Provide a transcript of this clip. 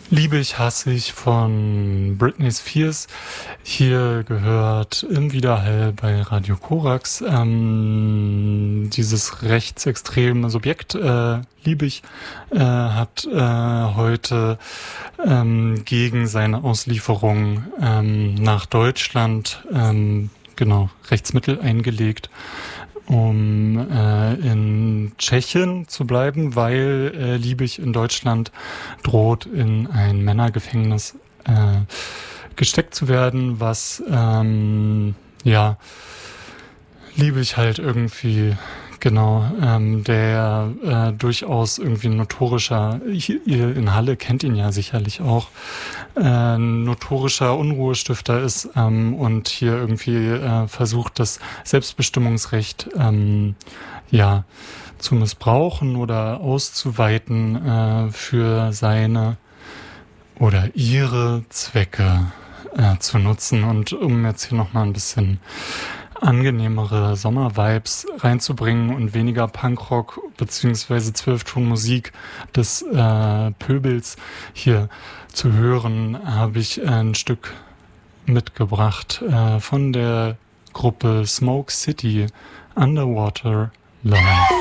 Liebe ich, hasse ich von Britney Spears. Hier gehört im Widerhall bei Radio Korax dieses rechtsextreme Subjekt, liebe ich, hat heute gegen seine Auslieferung nach Deutschland Rechtsmittel eingelegt, um in Tschechien zu bleiben, weil Liebig in Deutschland droht, in ein Männergefängnis gesteckt zu werden, was Liebig halt irgendwie der durchaus irgendwie ein notorischer, ihr in Halle kennt ihn ja sicherlich auch, notorischer Unruhestifter ist und hier irgendwie versucht, das Selbstbestimmungsrecht zu missbrauchen oder auszuweiten für seine oder ihre Zwecke zu nutzen. Und um jetzt hier nochmal ein bisschen angenehmere Sommervibes reinzubringen und weniger Punkrock beziehungsweise Zwölftonmusik des Pöbels hier zu hören, habe ich ein Stück mitgebracht von der Gruppe Smoke City, Underwater Love.